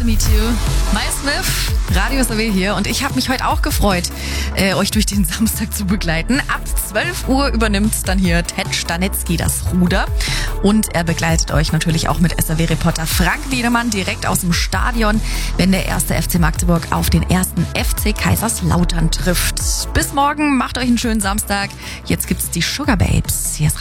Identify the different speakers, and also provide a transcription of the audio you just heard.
Speaker 1: to meet you. Miles Smith, Radio SAW hier und ich habe mich heute auch gefreut, euch durch den Samstag zu begleiten. Ab 12 Uhr übernimmt dann hier Ted Stanetzky das Ruder und er begleitet euch natürlich auch mit SAW-Reporter Frank Wiedemann direkt aus dem Stadion, wenn der erste FC Magdeburg auf den ersten FC Kaiserslautern trifft. Bis morgen, macht euch einen schönen Samstag. Jetzt gibt's die Sugar Babes. Hier ist